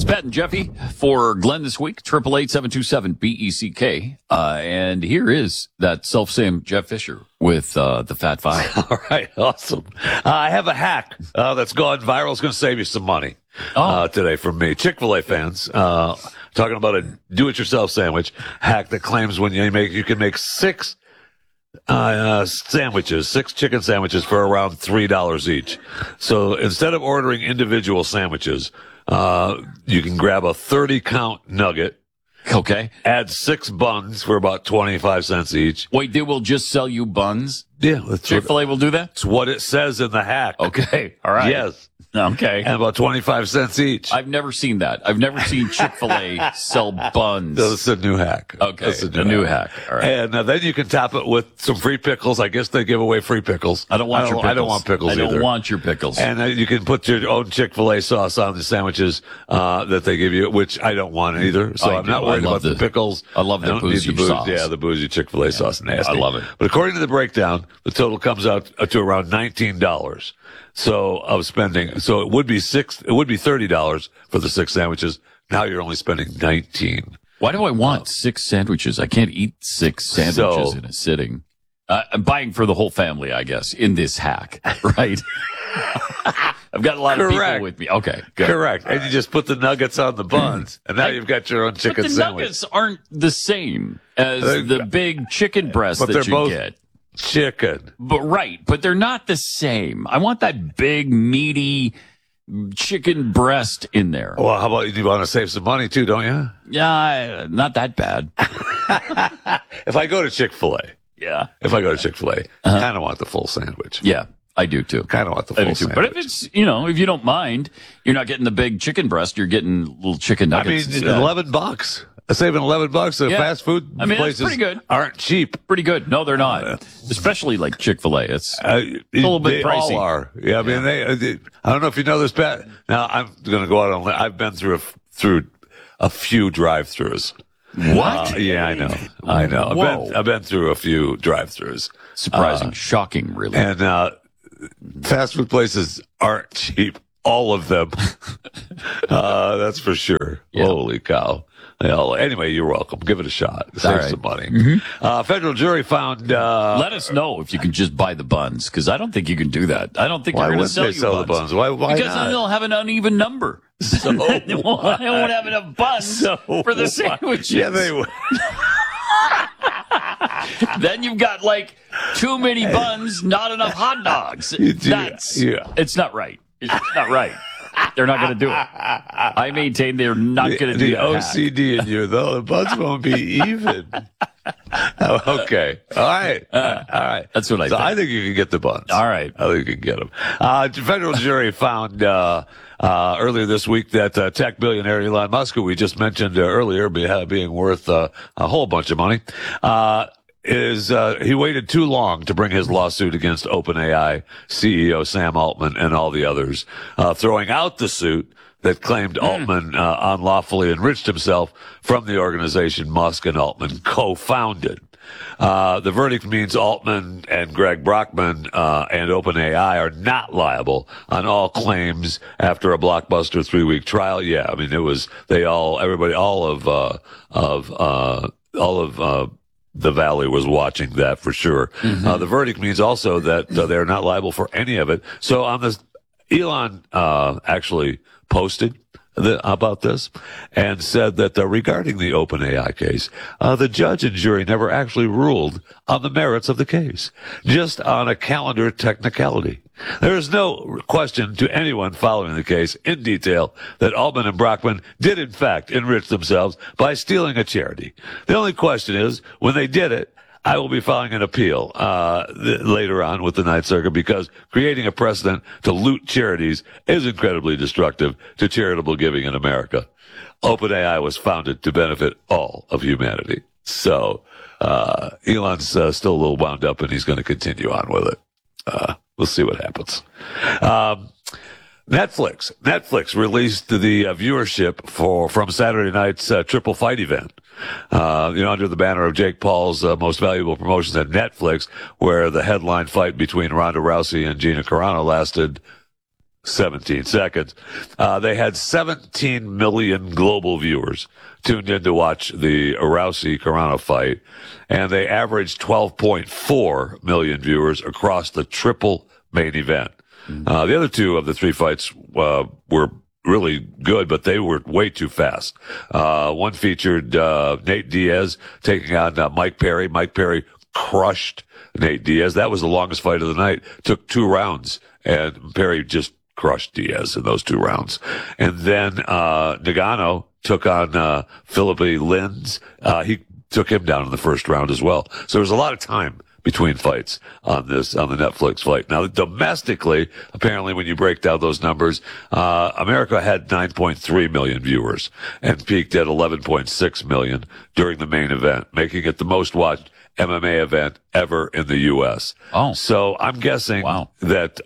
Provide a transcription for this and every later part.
Pat and Jeffy for Glenn this week, 888-727-BECK. And here is that self-same Jeff Fisher with the Fat Five. All right, awesome. I have a hack that's gone viral. It's going to save you some money today from me. Chick-fil-A fans, talking about a do-it-yourself sandwich hack that claims when you can make six chicken sandwiches for around $3 each. So instead of ordering individual sandwiches, you can grab a 30-count nugget. Okay. Add 6 buns for about 25 cents each. Wait, they will just sell you buns? Yeah. Chick-fil-A will do that? That's what it says in the hack. Okay. All right. Yes. Okay. And about 25 cents each. I've never seen that. I've never seen Chick-fil-A sell buns. That's a new hack. Okay. That's a new hack. All right. And then you can top it with some free pickles. I guess they give away free pickles. I don't want your pickles. I don't want pickles either. I don't want your pickles. And you can put your own Chick-fil-A sauce on the sandwiches that they give you, which I don't want either. So I'm not worried about the pickles. I love the bougie sauce. Yeah, the bougie Chick-fil-A sauce. Nasty. I love it. But according to the breakdown, the total comes out to around $19. So it would be $30 for the 6 sandwiches. Now you're only spending $19. Why do I want 6 sandwiches? I can't eat 6 sandwiches in a sitting. I'm buying for the whole family, I guess, in this hack, right? I've got a lot of people with me. Okay, good. Correct. And you just put the nuggets on the buns, and now you've got your own chicken but the sandwich. Nuggets aren't the same as the big chicken breast that you get. Chicken. But they're not the same. I want that big, meaty chicken breast in there. Well, how about you want to save some money too, don't you? Yeah, not that bad. If I go to Chick-fil-A, I kind of want the full sandwich. Yeah, I do too. Kind of want the full sandwich. But if it's, if you don't mind, you're not getting the big chicken breast, you're getting little chicken nuggets. I mean, $11. Saving $11 at fast food places that's pretty good. Aren't cheap. Pretty good. No, they're not. Especially like Chick-fil-A. It's a little bit pricey. They all are. Yeah, I mean, they I don't know if you know this, Pat. Now, I'm going to go out on. I've been through a few drive-thrus. What? Yeah, I know. I've been through a few drive-thrus. Surprising, shocking, really. And fast food places aren't cheap. All of them. That's for sure. Yeah. Holy cow. Anyway, you're welcome. Give it a shot. Save some money. Mm-hmm. Federal jury found. Let us know if you can just buy the buns, because I don't think you can do that. I don't think they're going to sell you buns. The buns. Why because then they'll have an uneven number. So they won't have enough buns for the sandwiches. Yeah, they will. Then you've got like too many buns, not enough hot dogs. It's not right. It's not right. They're not going to do it. I maintain they're not going to do it. The OCD in you, though, the buns won't be even. Okay. All right. That's what I think. I think you can get the buns. All right. I think you can get them. Federal jury found earlier this week that tech billionaire Elon Musk, who we just mentioned earlier, being worth a whole bunch of money, he waited too long to bring his lawsuit against OpenAI CEO Sam Altman and all the others, throwing out the suit that claimed Altman unlawfully enriched himself from the organization Musk and Altman co-founded. The verdict means Altman and Greg Brockman and OpenAI are not liable on all claims after a blockbuster 3-week trial. Yeah, I mean all of the Valley was watching that for sure. Mm-hmm. The verdict means also that they're not liable for any of it. So on this, Elon actually posted about this and said that regarding the OpenAI case, the judge and jury never actually ruled on the merits of the case, just on a calendar technicality. There is no question to anyone following the case in detail that Altman and Brockman did in fact enrich themselves by stealing a charity. The only question is, when they did it, I will be filing an appeal later on with the Ninth Circuit, because creating a precedent to loot charities is incredibly destructive to charitable giving in America. OpenAI was founded to benefit all of humanity. So Elon's still a little wound up, and he's going to continue on with it. We'll see what happens. Netflix released the viewership from Saturday night's Triple Fight event. Under the banner of Jake Paul's most valuable promotions at Netflix, where the headline fight between Ronda Rousey and Gina Carano lasted 17 seconds. They had 17 million global viewers tuned in to watch the Rousey-Carano fight, and they averaged 12.4 million viewers across the triple main event. The other two of the three fights were really good, but they were way too fast. One featured Nate Diaz taking on Mike Perry. Mike Perry crushed Nate Diaz. That was the longest fight of the night. Took 2 rounds, and Perry just crushed Diaz in those 2 rounds. And then Ngannou took on Philippe Lins. He took him down in the first round as well. So there was a lot of time between fights on the Netflix fight. Now, domestically, apparently when you break down those numbers, America had 9.3 million viewers and peaked at 11.6 million during the main event, making it the most watched MMA event ever in the U.S. Oh. So I'm guessing that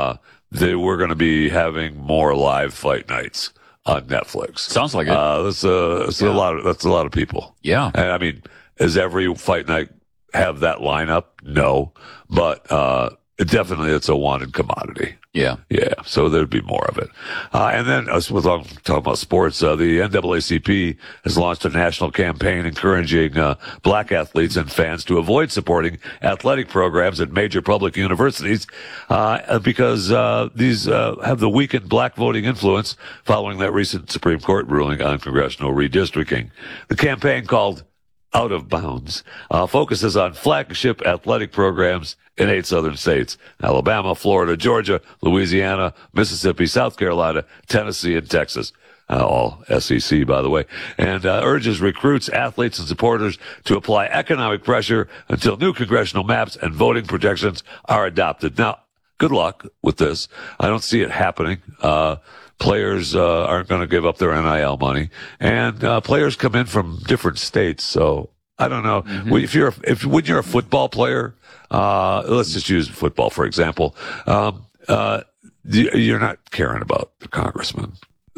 we're going to be having more live fight nights on Netflix. Sounds like it. That's a lot of people. Yeah. And I mean, is every fight night have that lineup? No, but definitely it's a wanted commodity. Yeah. Yeah, so there'd be more of it. And then, we're talking about sports, the NAACP has launched a national campaign encouraging black athletes and fans to avoid supporting athletic programs at major public universities because these have the weakened black voting influence following that recent Supreme Court ruling on congressional redistricting. The campaign, called Out of Bounds, focuses on flagship athletic programs in 8 southern states: Alabama, Florida, Georgia, Louisiana, Mississippi, South Carolina, Tennessee, and Texas. All SEC, by the way, and urges recruits, athletes, and supporters to apply economic pressure until new congressional maps and voting projections are adopted. Now, good luck with this. I don't see it happening. Players aren't going to give up their NIL money, and players come in from different states. So I don't know. Mm-hmm. When you're a football player, let's just use football for example. You're not caring about the congressman.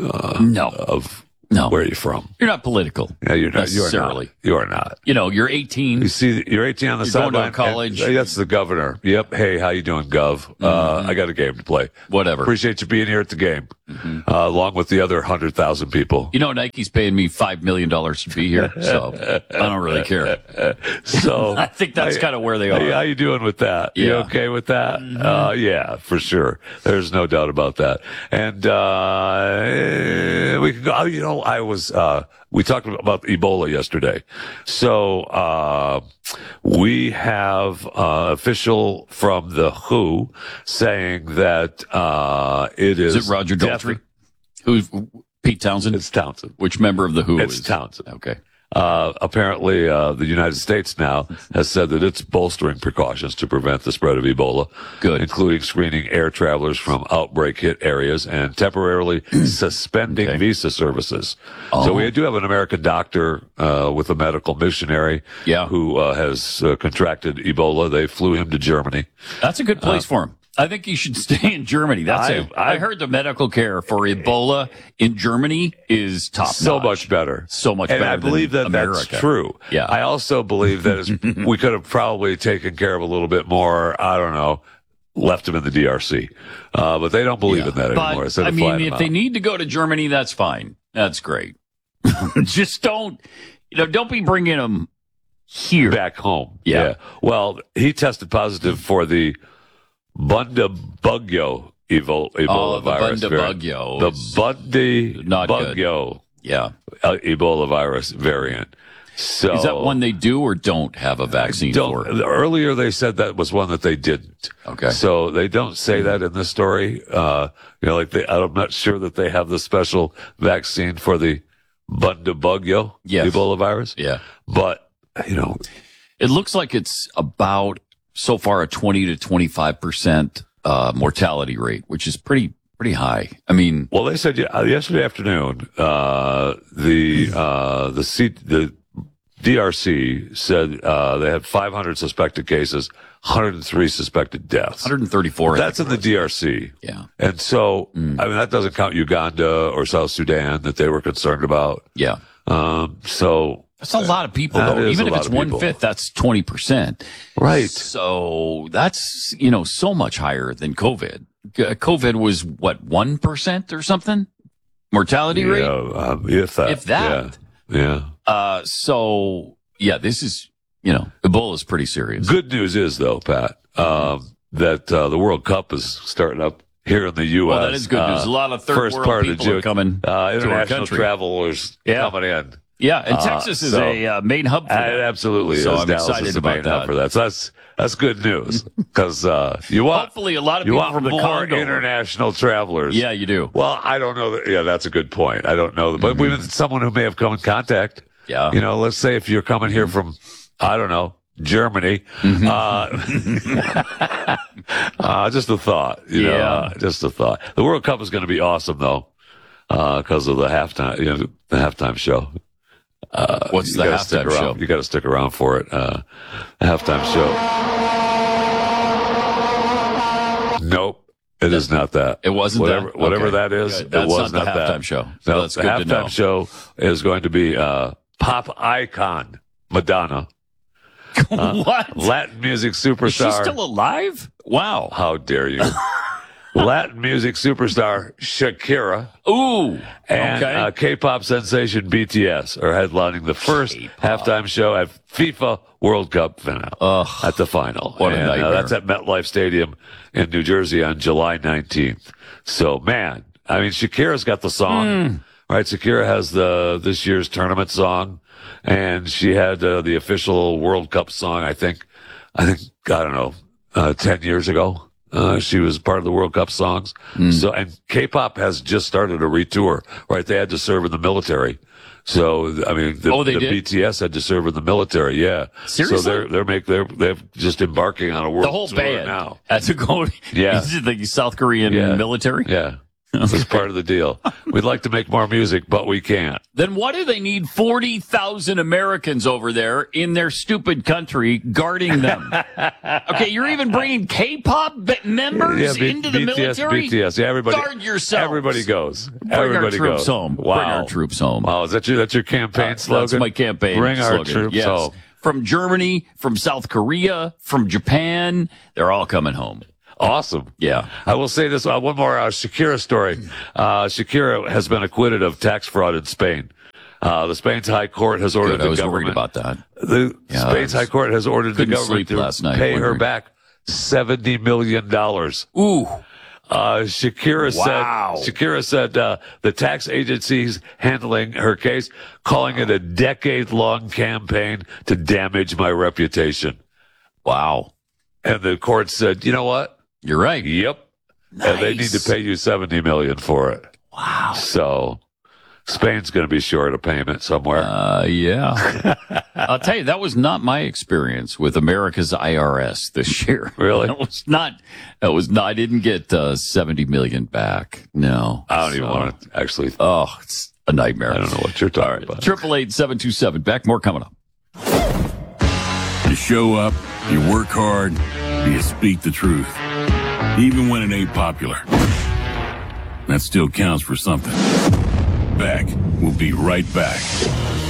No. Where are you from? You're not political. Yeah, you're not necessarily. You are not. You know, you're 18. You see, you're 18 on the sideline. Going to college. That's the governor. Yep. Hey, how you doing, Gov? I got a game to play. Whatever. Appreciate you being here at the game, along with the other 100,000 people. You know, Nike's paying me $5 million to be here, so I don't really care. So I think that's kind of where they are. Hey, how you doing with that? Yeah. You okay with that? Yeah, for sure. There's no doubt about that. And we can go. You know, we talked about Ebola yesterday. So we have official from the WHO saying that it is. Is it Roger Daltrey? Who's Pete Townsend? It's Townsend. Which member of the WHO It's is? Townsend. Okay. Apparently, the United States now has said that it's bolstering precautions to prevent the spread of Ebola. Good. Including screening air travelers from outbreak hit areas and temporarily suspending visa services. Oh. So we do have an American doctor, with a medical missionary who, has contracted Ebola. They flew him to Germany. That's a good place for him. I think he should stay in Germany. That's it. I heard the medical care for Ebola in Germany is top notch. So much better. So much better. And I believe that America. That's true. Yeah. I also believe that we could have probably taken care of a little bit more, I don't know, left him in the DRC. But they don't believe in that anymore. But, I mean, if they need to go to Germany, that's fine. That's great. Just don't be bringing them here. Back home. Yeah. Well, he tested positive for the Bundibugyo Ebola virus. The Bundibugyo. The Bundibugyo. Yeah. Ebola virus variant. So is that one they do or don't have a vaccine for? Earlier they said that was one that they didn't. Okay. So they don't say that in this story. I'm not sure that they have the special vaccine for the Bundibugyo Ebola virus. Yeah. But, it looks like it's about so far a 20 to 25% mortality rate, which is pretty high. I mean, well, they said yesterday afternoon, the DRC said they had 500 suspected cases, 103 suspected deaths. 134. That's in the DRC. Yeah. And so, I mean, that doesn't count Uganda or South Sudan that they were concerned about. Yeah. So that's a lot of people, though. Even if it's 1/5, that's 20%. Right. So that's, so much higher than COVID. COVID was what, 1% or something? Mortality rate? If that. If that. Yeah. So yeah, this is, Ebola is pretty serious. Good news is though, Pat, that the World Cup is starting up here in the U.S. Well, that is good news. A lot of third world people are coming to our international country. travelers coming in. Yeah, and Texas is a main hub for that. It absolutely is. So I'm Dallas excited is the about main that. hub for that. So that's good news because you want hopefully a lot of people from the more Congo. International travelers. Yeah, you do. Well, I don't know. Yeah, that's a good point. I don't know, but we've someone who may have come in contact. Yeah, let's say if you're coming here from, I don't know, Germany. Just a thought. Just a thought. The World Cup is going to be awesome though, because of the halftime show. What's the halftime show? You got to stick around for it. The halftime show. Nope, it is not that. It wasn't whatever that is. Good. That's it was not the halftime that. show. No, So that's the good to know. halftime show is going to be pop icon Madonna. What? Latin music superstar. Is she still alive? Wow. How dare you? Latin music superstar Shakira. Ooh. And K-pop sensation BTS are headlining the first halftime show at FIFA World Cup final. At the final. What a nightmare. That's at MetLife Stadium in New Jersey on July 19th. So, man, I mean, Shakira's got the song. Right? Shakira has this year's tournament song. And she had the official World Cup song, I think, I don't know, 10 years ago. She was part of the World Cup songs. So, and K-pop has just started a retour, right? They had to serve in the military. So, I mean, the BTS had to serve in the military. Yeah. Seriously? So they're just embarking on a world The whole tour band now. had to go. Yeah. The South Korean military? Yeah. That's part of the deal. We'd like to make more music, but we can't. Then why do they need 40,000 Americans over there in their stupid country guarding them? Okay, you're even bringing K-pop members into the military? BTS, yeah, everybody. Guard yourself. Everybody goes. Bring Everybody our troops goes. home. Wow. Bring our troops home. Wow, that's your campaign slogan? That's my campaign Bring slogan. our troops home. From Germany, from South Korea, from Japan, they're all coming home. Awesome. Yeah. I will say this, one more Shakira story. Shakira has been acquitted of tax fraud in Spain. The Spain's High Court has ordered the government. I was worried about that. Spain's High Court has ordered the government to pay her back $70 million. Ooh. Shakira said the tax agencies handling her case, calling it a decade-long campaign to damage my reputation. Wow. And the court said, you know what? You're right. Yep. Nice. And they need to pay you $70 million for it. Wow. So Spain's going to be short a payment somewhere. Yeah. I'll tell you, that was not my experience with America's IRS this year. Really? That was not, I didn't get 70 million back. No. I don't even want to actually. Oh, it's a nightmare. I don't know what you're talking about. 888-727. Back, more coming up. You show up, you work hard, you speak the truth. Even when it ain't popular. That still counts for something. Beck will be right back.